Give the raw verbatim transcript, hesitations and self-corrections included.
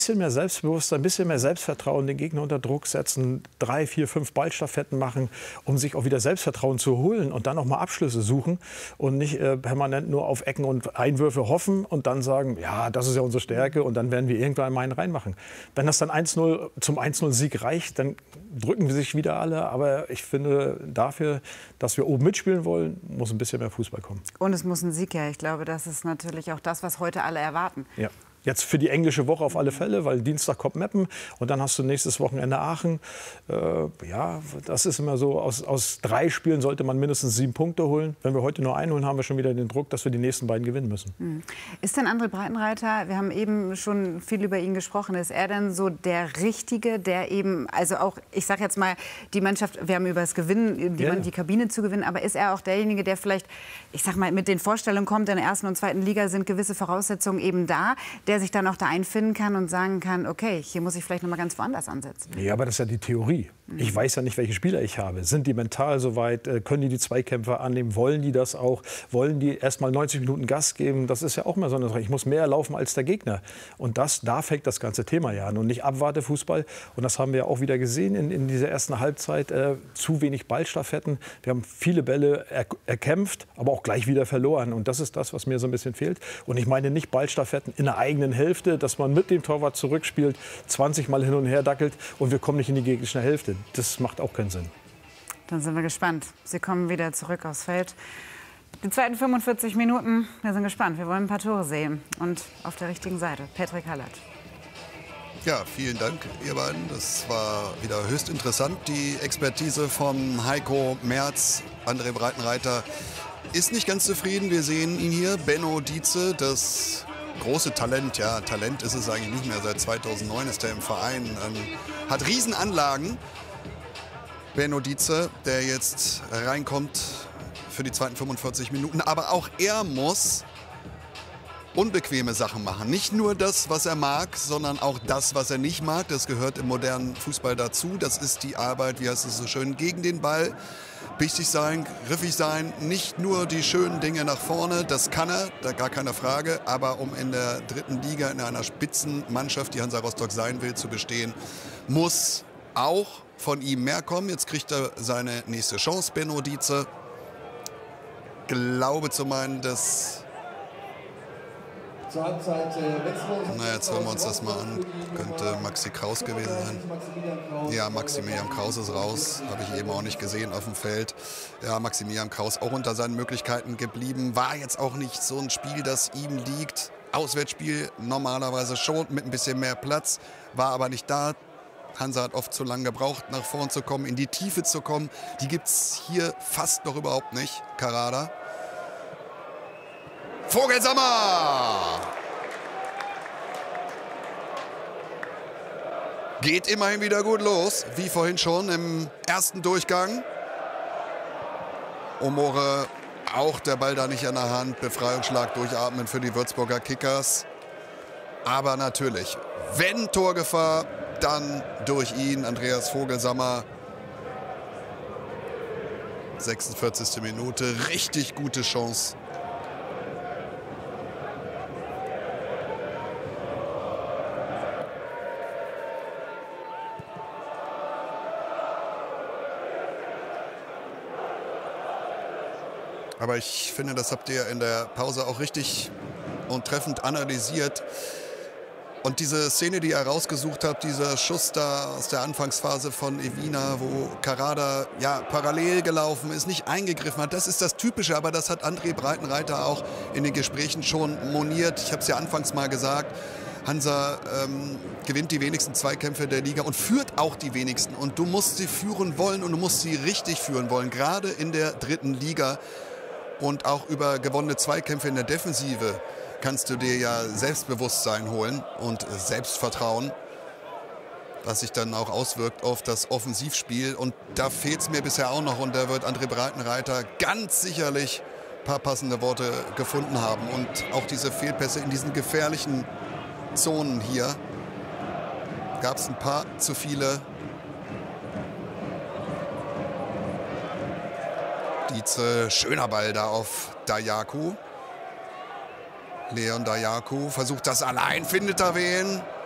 bisschen mehr Selbstbewusstsein, ein bisschen mehr Selbstvertrauen, den Gegner unter Druck setzen, drei, vier, fünf Ballstaffetten machen, um sich auch wieder Selbstvertrauen zu holen und dann auch mal Abschlüsse suchen und nicht äh, permanent nur auf Ecken und Einwürfe hoffen und dann sagen, ja, das ist ja unsere Stärke und dann werden wir irgendwann mal einen reinmachen. Wenn das dann eins null zum eins null Sieg reicht, dann drücken wir sich wieder alle, aber ich finde, dafür, dass wir oben mitspielen wollen, muss ein bisschen mehr Fußball kommen. Und es muss ein Sieg her. Ich glaube, das ist natürlich auch das, was heute alle erwarten. Ja. Jetzt für die englische Woche auf alle Fälle, weil Dienstag kommt Meppen und dann hast du nächstes Wochenende Aachen. Äh, ja, das ist immer so, aus, aus drei Spielen sollte man mindestens sieben Punkte holen. Wenn wir heute nur einen holen, haben wir schon wieder den Druck, dass wir die nächsten beiden gewinnen müssen. Hm. Ist denn André Breitenreiter, wir haben eben schon viel über ihn gesprochen, ist er denn so der Richtige, der eben, also auch, ich sage jetzt mal, die Mannschaft, wir haben über das Gewinnen, die, ja. die Kabine zu gewinnen, aber ist er auch derjenige, der vielleicht, ich sag mal, mit den Vorstellungen kommt, in der ersten und zweiten Liga sind gewisse Voraussetzungen eben da, der sich dann auch da einfinden kann und sagen kann, okay, hier muss ich vielleicht noch mal ganz woanders ansetzen. Ja, aber das ist ja die Theorie. Ich weiß ja nicht, welche Spieler ich habe. Sind die mental soweit? Können die die Zweikämpfe annehmen? Wollen die das auch? Wollen die erst mal neunzig Minuten Gas geben? Das ist ja auch mal so eine Sache. Ich muss mehr laufen als der Gegner. Und das, da fängt das ganze Thema ja an. Und nicht Abwartefußball. Und das haben wir auch wieder gesehen in, in dieser ersten Halbzeit. Äh, zu wenig Ballstaffetten. Wir haben viele Bälle er, erkämpft, aber auch gleich wieder verloren. Und das ist das, was mir so ein bisschen fehlt. Und ich meine nicht Ballstaffetten in der eigenen Hälfte, dass man mit dem Torwart zurückspielt, zwanzig Mal hin und her dackelt und wir kommen nicht in die gegnerische Hälfte. Das macht auch keinen Sinn. Dann sind wir gespannt. Sie kommen wieder zurück aufs Feld. Die zweiten fünfundvierzig Minuten, wir sind gespannt. Wir wollen ein paar Tore sehen. Und auf der richtigen Seite, Patrick Hallert. Ja, vielen Dank, ihr beiden. Das war wieder höchst interessant. Die Expertise von Heiko Merz, André Breitenreiter ist nicht ganz zufrieden. Wir sehen ihn hier, Benno Dietze, das große Talent. Ja, Talent ist es eigentlich nicht mehr. Seit zweitausendneun ist er im Verein, ähm, hat Riesenanlagen. Benno Dietze, der jetzt reinkommt für die zweiten fünfundvierzig Minuten. Aber auch er muss unbequeme Sachen machen. Nicht nur das, was er mag, sondern auch das, was er nicht mag. Das gehört im modernen Fußball dazu. Das ist die Arbeit, wie heißt es so schön, gegen den Ball. Wichtig sein, griffig sein, nicht nur die schönen Dinge nach vorne, das kann er, da gar keine Frage, aber um in der dritten Liga, in einer Spitzenmannschaft, die Hansa Rostock sein will, zu bestehen, muss auch von ihm mehr kommen. Jetzt kriegt er seine nächste Chance, Benno Dietze. Glaube zu meinen, dass... Zur Halbzeit wechsellos. Na, jetzt hören wir uns das mal an. Könnte Maxi Kraus gewesen sein. Ja, Maximilian Kraus ist raus. Habe ich eben auch nicht gesehen auf dem Feld. Ja, Maximilian Kraus auch unter seinen Möglichkeiten geblieben. War jetzt auch nicht so ein Spiel, das ihm liegt. Auswärtsspiel normalerweise schon mit ein bisschen mehr Platz. War aber nicht da. Hansa hat oft zu lange gebraucht, nach vorn zu kommen, in die Tiefe zu kommen. Die gibt es hier fast noch überhaupt nicht. Karada. Vogelsammer! Geht immerhin wieder gut los, wie vorhin schon im ersten Durchgang. Omore, auch der Ball da nicht an der Hand. Befreiungsschlag durchatmen für die Würzburger Kickers. Aber natürlich, wenn Torgefahr, dann durch ihn, Andreas Vogelsammer. sechsundvierzigste Minute, richtig gute Chance. Aber ich finde, das habt ihr in der Pause auch richtig und treffend analysiert. Und diese Szene, die ihr rausgesucht habt, dieser Schuss da aus der Anfangsphase von Evina, wo Karada ja parallel gelaufen ist, nicht eingegriffen hat, das ist das Typische. Aber das hat André Breitenreiter auch in den Gesprächen schon moniert. Ich habe es ja anfangs mal gesagt. Hansa ähm, gewinnt die wenigsten Zweikämpfe der Liga und führt auch die wenigsten. Und du musst sie führen wollen und du musst sie richtig führen wollen, gerade in der dritten Liga. Und auch über gewonnene Zweikämpfe in der Defensive kannst du dir ja Selbstbewusstsein holen und Selbstvertrauen, was sich dann auch auswirkt auf das Offensivspiel. Und da fehlt es mir bisher auch noch. Und da wird André Breitenreiter ganz sicherlich ein paar passende Worte gefunden haben. Und auch diese Fehlpässe in diesen gefährlichen Zonen hier gab es ein paar zu viele. Dietze, schöner Ball da auf Dajaku. Leon Dajaku versucht das allein, findet da wen.